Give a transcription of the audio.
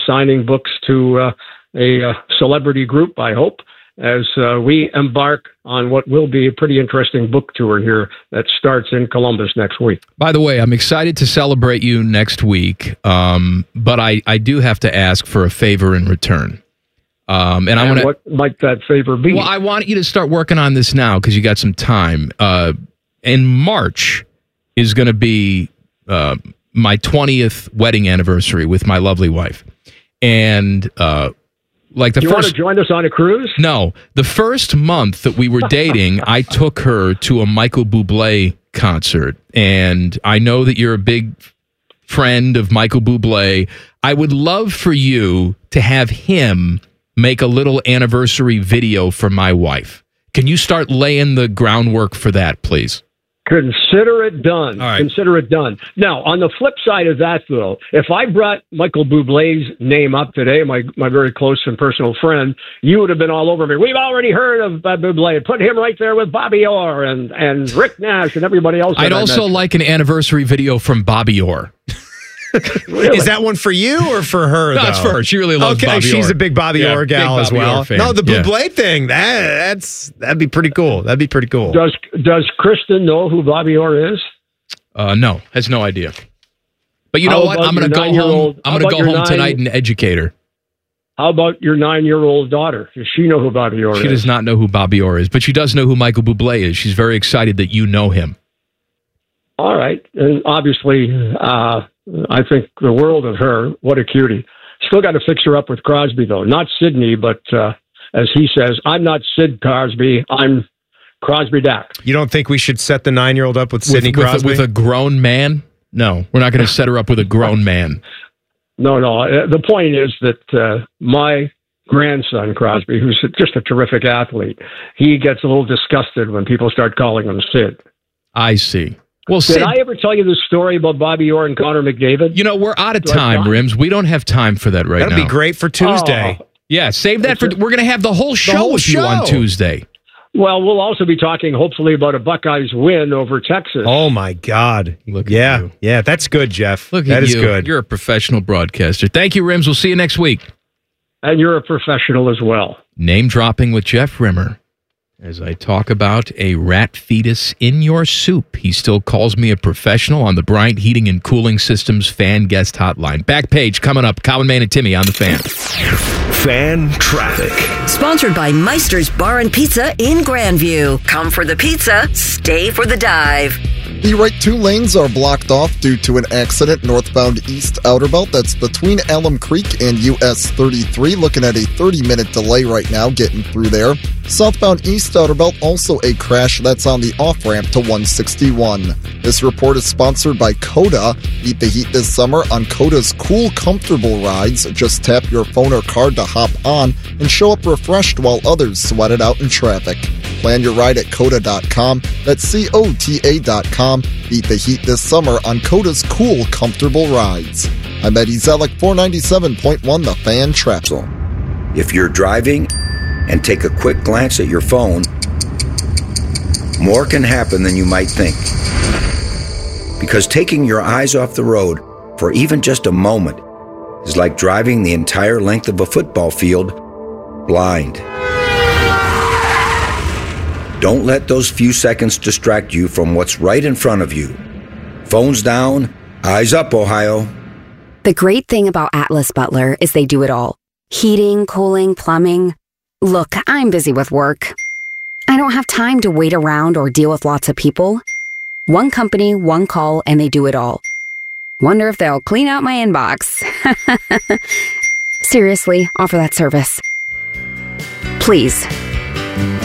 signing books to a celebrity group, I hope, as we embark on what will be a pretty interesting book tour here that starts in Columbus next week. By the way, I'm excited to celebrate you next week, but I do have to ask for a favor in return. And what might that favor be? Well, I want you to start working on this now because you got some time. In March is going to be my 20th wedding anniversary with my lovely wife. And want to join us on a cruise? No. The first month that we were dating, I took her to a Michael Bublé concert. And I know that you're a big friend of Michael Bublé. I would love for you to have him make a little anniversary video for my wife. Can you start laying the groundwork for that, please? Consider it done. All right. Consider it done. Now, on the flip side of that, though, if I brought Michael Bublé's name up today, my very close and personal friend, you would have been all over me. We've already heard of Bublé. Put him right there with Bobby Orr and Rick Nash and everybody else. I'd also like an anniversary video from Bobby Orr. Really? Is that one for you or for her? No, it's for her. She really loves Bobby Orr. Okay, she's a big Bobby Orr gal as well. No, the Bublé thing. That'd be pretty cool. That'd be pretty cool. Does Kristen know who Bobby Orr is? No, has no idea. But you know what? I'm going to go home. I'm going to go home tonight and educate her. How about your 9-year-old daughter? Does she know who Bobby Orr is? She does not know who Bobby Orr is, but she does know who Michael Bublé is. She's very excited that you know him. All right. And obviously, I think the world of her. What a cutie. Still got to fix her up with Crosby, though. Not Sidney, but as he says, I'm not Sid Crosby. I'm Crosby Dak. You don't think we should set the 9-year-old up with Sidney Crosby? With a grown man? No, we're not going to set her up with a grown man. No. The point is that my grandson, Crosby, who's just a terrific athlete, he gets a little disgusted when people start calling him Sid. I see. Well, did I ever tell you the story about Bobby Orr and Connor McDavid? You know, we're out of time, Rims. We don't have time for that right now. That'll be great for Tuesday. Oh. Yeah, save that for... We're going to have the whole show with you on Tuesday. Well, we'll also be talking, hopefully, about a Buckeyes win over Texas. Oh, my God. Look at you. Yeah, that's good, Jeff. Look that at is you. Good. You're a professional broadcaster. Thank you, Rims. We'll see you next week. And you're a professional as well. Name dropping with Jeff Rimmer. As I talk about a rat fetus in your soup, he still calls me a professional on the Bryant Heating and Cooling Systems fan guest hotline. Back page coming up. Colin Main and Timmy on the Fan. Fan Traffic. Sponsored by Meister's Bar and Pizza in Grandview. Come for the pizza, stay for the dive. The right 2 lanes are blocked off due to an accident northbound east outer belt. That's between Alum Creek and US 33. Looking at a 30-minute delay right now getting through there. Southbound east outer belt, also a crash that's on the off-ramp to 161. This report is sponsored by Coda. Beat the heat this summer on Coda's cool, comfortable rides. Just tap your phone or card to hop on and show up refreshed while others sweat it out in traffic. Plan your ride at Coda.com. That's COTA.com. Beat the heat this summer on Coda's cool, comfortable rides. I'm Eddie Zellick, 497.1 The Fan Traffic. If you're driving and take a quick glance at your phone, more can happen than you might think. Because taking your eyes off the road for even just a moment is like driving the entire length of a football field blind. Don't let those few seconds distract you from what's right in front of you. Phones down, eyes up, Ohio. The great thing about Atlas Butler is they do it all. Heating, cooling, plumbing. Look, I'm busy with work. I don't have time to wait around or deal with lots of people. One company, one call, and they do it all. Wonder if they'll clean out my inbox. Seriously, offer that service. Please.